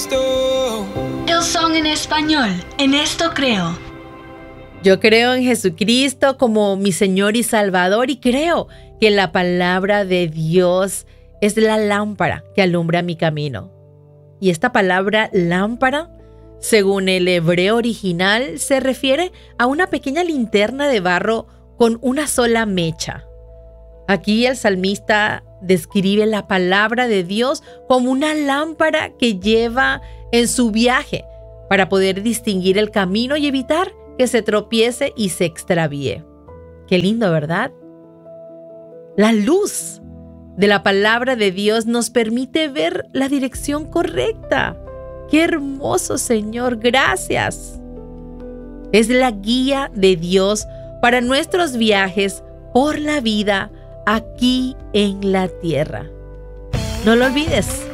Hillsong en español, en esto creo. Yo creo en Jesucristo como mi Señor y Salvador y creo que la palabra de Dios es la lámpara que alumbra mi camino. Y esta palabra lámpara, según el hebreo original, se refiere a una pequeña linterna de barro con una sola mecha. Aquí el salmista describe la palabra de Dios como una lámpara que lleva en su viaje para poder distinguir el camino y evitar que se tropiece y se extravíe. Qué lindo, ¿verdad? La luz de la palabra de Dios nos permite ver la dirección correcta. ¡Qué hermoso, Señor! Gracias. Es la guía de Dios para nuestros viajes por la vida aquí en la tierra. No lo olvides.